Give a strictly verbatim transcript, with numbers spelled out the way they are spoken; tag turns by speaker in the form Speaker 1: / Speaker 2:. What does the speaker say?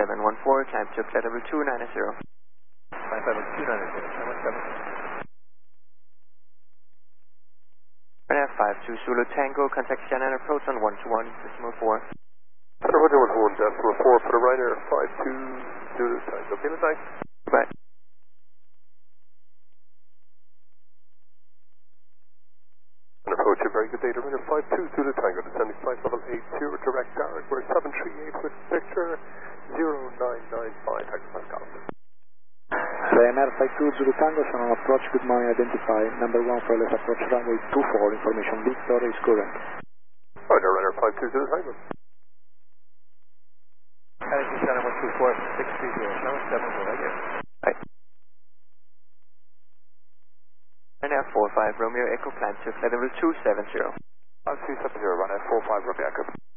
Speaker 1: seven one four, climb to flight level two nine zero.
Speaker 2: Flight level two nine zero, seven one seven.
Speaker 1: Ryanair five two Zulu Tango, contact Shannon approach on one two one, decimal four.
Speaker 3: Center one one one, decimal four for the Ryanair five two Zulu Tango. Okay, thanks.
Speaker 1: Goodbye.
Speaker 3: And approach a very good day to Ryanair five two Zulu Tango, descending flight level eight zero, direct direct, we're seven three eight with Victor zero nine nine five, thanks for the call.
Speaker 4: Ryanair five two Zulu Tango, on approach, good morning, identify, number one for left approach runway two four, information Victor is current.
Speaker 3: Ryanair, Ryanair five two Zulu Tango.
Speaker 2: Heading to Channel one two four, six three zero, seven seven four, right here.
Speaker 1: Right. Ryanair four five Romeo Echo, climb to flight level two seven zero.
Speaker 3: five two seven zero, Ryanair four five Romeo Echo.